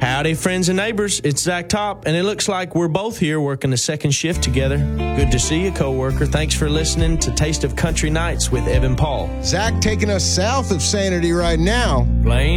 Howdy, friends and neighbors. It's Zach Top, and it looks like we're both here working the second shift together. Good to see you, coworker. Thanks for listening to Taste of Country Nights with Evan Paul. Zach taking us south of Sanity right now. Blaine.